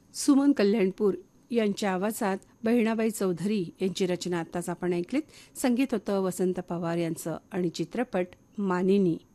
सुमन कल्याणपूर यांच्या आवाजात बहिणाबाई चौधरी यांची रचना आत्ताच आपण ऐकलीत. संगीत होतं वसंत पवार यांचं आणि चित्रपट मानिनी.